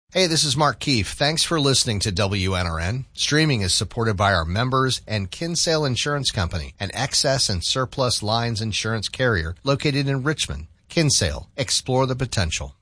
Hey, this is Mark Keefe. Thanks for listening to WNRN. Streaming is supported by our members and Kinsale Insurance Company, an excess and surplus lines insurance carrier located in Richmond. Kinsale, explore the potential.